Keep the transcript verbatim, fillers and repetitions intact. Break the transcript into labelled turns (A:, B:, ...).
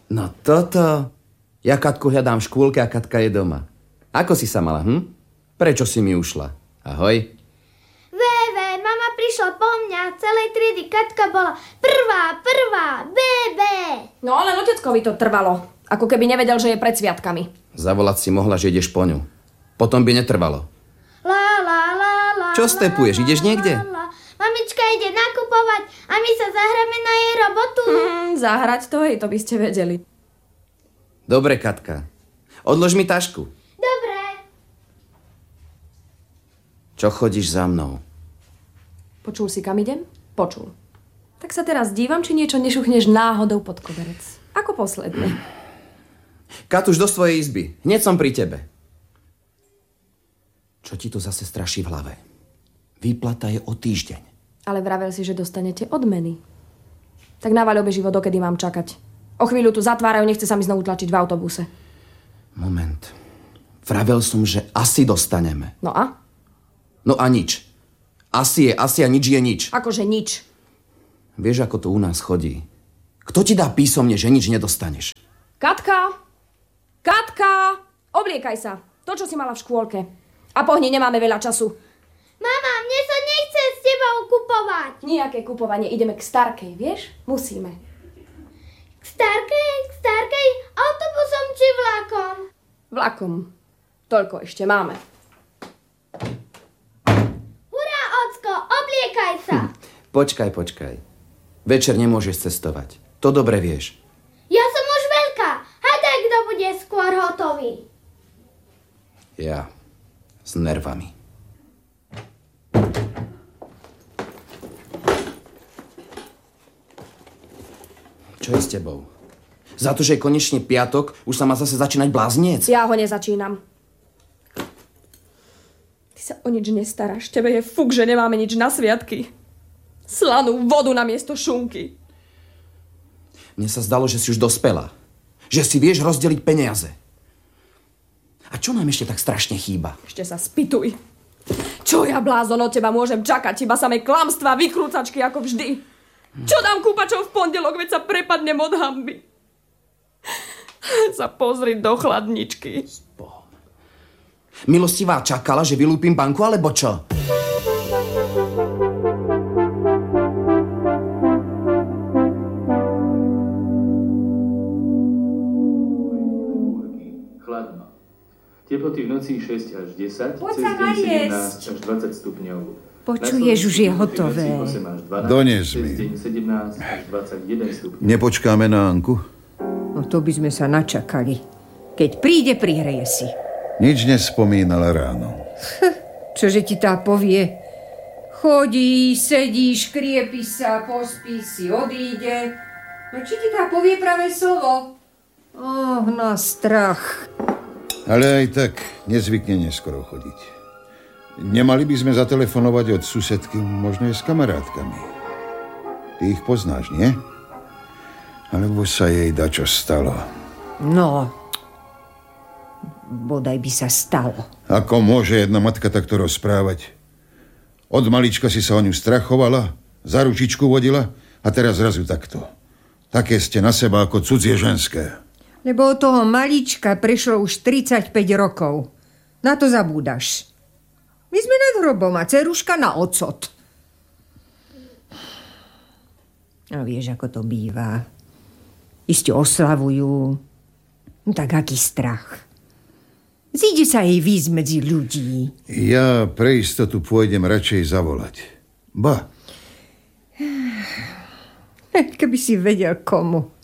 A: No toto. Ja Katku hľadám v škôlke a Katka je doma. Ako si sa mala, hm? Prečo si mi ušla? Ahoj.
B: Véve, mama prišla po mňa. Celej triedy Katka bola prvá, prvá, bébé.
C: No ale oteckovi to trvalo. Ako keby nevedel, že je pred sviatkami.
A: Zavolať si mohla, že ideš po ňu. Potom by netrvalo.
B: La, la, la, la,
A: Čo stepuješ? Ideš niekde?
B: La, la. Mamička ide nakupovať a my sa zahráme na jej robotu.
C: Hmm, zahrať to, hej, to by ste vedeli.
A: Dobre, Katka. Odlož mi tašku.
B: Dobre.
A: Čo chodíš za mnou?
C: Počul si, kam idem? Počul. Tak sa teraz dívam, či niečo nešuchneš náhodou pod koberec. Ako posledný.
A: Katuš, do svojej izby. Hneď som pri tebe. Čo ti to zase straší v hlave? Výplata je o týždeň.
C: Ale vravel si, že dostanete odmeny. Tak navaľ obeživo, dokedy mám čakať. O chvíľu tu zatvárajú, nechce sa mi znovu tlačiť v autobuse.
A: Moment. Vravel som, že asi dostaneme.
C: No a?
A: No a nič. Asi je asi a nič je nič.
C: Akože nič.
A: Vieš, ako to u nás chodí. Kto ti dá písomne, že nič nedostaneš?
C: Katka! Katka! Obliekaj sa. To, čo si mala v škôlke. A pohni, nemáme veľa času.
B: Mama, mne sa nechce s tebou kupovať.
C: Nijaké kupovanie. Ideme k Starkej, vieš? Musíme.
B: K Starkej? K Starkej? Autobusom či vlakom?
C: Vlakom. Toľko ešte máme.
B: Hurá, ocko, obliekaj sa.
A: Hm. Počkaj, počkaj. Večer nemôžeš cestovať. To dobre vieš.
B: Ja som už veľká. Hádaj, kto bude skôr hotový.
A: Ja. S nervami. Čo je s tebou? Za to, že je konečne piatok, už sa má zase začínať blázniec?
C: Ja ho nezačínam. Ty sa o nič nestaráš. Tebe je fuk, že nemáme nič na sviatky. Slanú vodu namiesto šunky.
A: Mne sa zdalo, že si už dospela. Že si vieš rozdeliť peniaze. A čo nám ešte tak strašne chýba?
C: Ešte sa spýtuj. Čo ja, blázon, od teba môžem čakať? Iba samé klamstvá, vykrúcačky ako vždy. Čo dám kúpačov v pondelok, veď sa prepadnem od hanby. Sa pozri do chladničky.
A: Bohom. Milostivá čakala, že vylúpim banku, alebo čo?
D: Teploty v noci šesť až desať,
E: Poď
D: cez
E: sa
D: deň sedemnásť až dvadsať stupňov.
E: Počuješ, už je hotové.
F: Dones mi.
D: Cez deň sedemnásť až dvadsaťjeden stupňov.
F: Nepočkáme na Anku?
E: No to by sme sa načakali. Keď príde, prihreje si.
F: Nič nespomínala ráno.
E: Čože ti tá povie? Chodí, sedí, škriepi sa, pospí si, odíde. No či ti tá povie pravé slovo? Oh, na strach.
F: Ale aj tak nezvykne neskoro chodiť. Nemali by sme zatelefonovať od susedky, možno aj s kamarátkami. Ty ich poznáš, nie? Alebo sa jej dačo stalo?
E: No, bodaj by sa stalo.
F: Ako môže jedna matka takto rozprávať? Od malička si sa o ňu strachovala, za ručičku vodila a teraz zrazu takto. Také ste na seba ako cudzie ženské.
E: Lebo od toho malička prešlo už tridsaťpäť rokov. Na to zabúdaš. My sme nad hrobom a dceruška na ocot. A vieš, ako to býva. Iste oslavujú. No tak aký strach. Zíde sa jej výjsť medzi ľudí.
F: Ja pre istotu pôjdem radšej zavolať. Ba.
E: Keby si vedel komu.